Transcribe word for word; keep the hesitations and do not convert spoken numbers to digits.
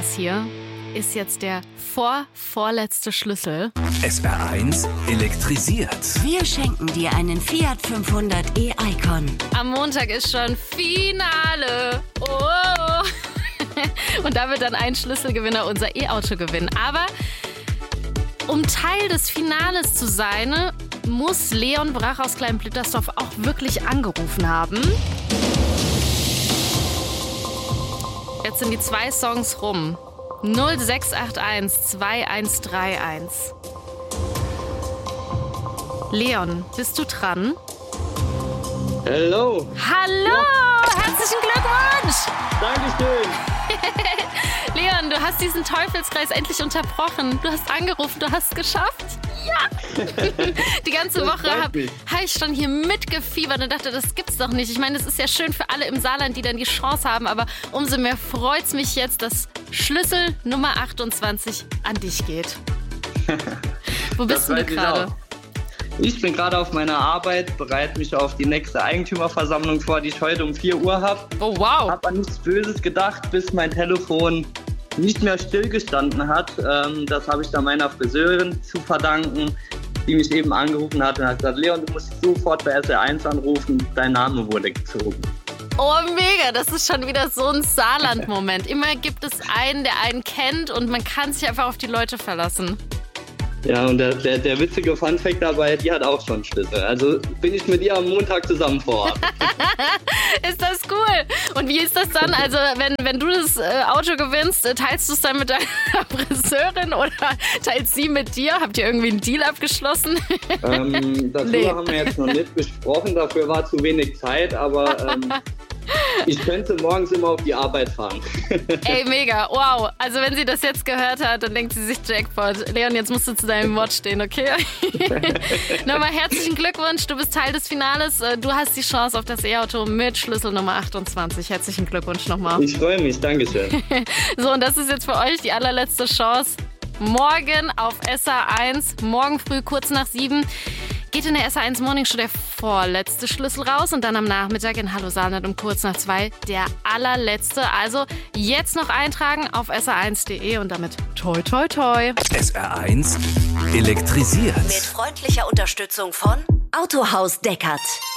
Das hier ist jetzt der vorvorletzte Schlüssel. S R eins elektrisiert. Wir schenken dir einen Fiat fünfhundert e-Icon. Am Montag ist schon Finale. Oh. Und da wird dann ein Schlüsselgewinner unser E-Auto gewinnen. Aber um Teil des Finales zu sein, muss Leon Brach aus Klein-Blittersdorf auch wirklich angerufen haben. Jetzt sind die zwei Songs rum. null sechs acht eins zwei eins drei eins. Leon, bist du dran? Hello. Hallo! Ja. Herzlichen Glückwunsch! Dankeschön. Leon, du hast diesen Teufelskreis endlich unterbrochen. Du hast angerufen, du hast es geschafft. Ja! Die ganze Das Woche freut habe mich. hab ich schon hier mitgefiebert und dachte, das gibt's doch nicht. Ich meine, es ist ja schön für alle im Saarland, die dann die Chance haben, aber umso mehr freut's mich jetzt, dass Schlüssel Nummer achtundzwanzig an dich geht. Wo bist Das denn du weiß ich gerade? auch. Ich bin gerade auf meiner Arbeit, bereite mich auf die nächste Eigentümerversammlung vor, die ich heute um vier Uhr habe. Oh, wow. Hab an nichts Böses gedacht, bis mein Telefon nicht mehr stillgestanden hat. Ähm, das habe ich dann meiner Friseurin zu verdanken, die mich eben angerufen hat und hat gesagt, Leon, du musst sofort bei S R eins anrufen, dein Name wurde gezogen. Oh, mega. Das ist schon wieder so ein Saarland-Moment. Immer gibt es einen, der einen kennt und man kann sich einfach auf die Leute verlassen. Ja, und der, der, der witzige Funfact dabei, die hat auch schon einen Schlüssel. Also bin ich mit ihr am Montag zusammen vor Ort. Ist das cool? Und wie ist das dann? Also, wenn, wenn du das äh, Auto gewinnst, äh, teilst du es dann mit deiner Friseurin oder teilt sie mit dir? Habt ihr irgendwie einen Deal abgeschlossen? ähm, darüber Nee. haben wir jetzt noch nicht gesprochen, dafür war zu wenig Zeit, aber ähm, ich könnte morgens immer auf die Arbeit fahren. Ey, mega. Wow. Also, wenn sie das jetzt gehört hat, dann denkt sie sich Jackpot. Leon, jetzt musst du zu deinem Wort stehen, okay? Nochmal herzlichen Glückwunsch. Du bist Teil des Finales. Äh, Du hast die Chance auf das E-Auto mit Schlüssel Nummer achtundzwanzig. Herzlichen Glückwunsch nochmal. Ich freue mich, Dankeschön. So, und das ist jetzt für euch die allerletzte Chance. Morgen auf S R eins, morgen früh kurz nach sieben, geht in der S R eins Morning Show der vorletzte Schlüssel raus und dann am Nachmittag in Hallo Saarland um kurz nach zwei der allerletzte. Also jetzt noch eintragen auf S R eins punkt de und damit toi toi toi. S R eins elektrisiert. Mit freundlicher Unterstützung von Autohaus Deckert.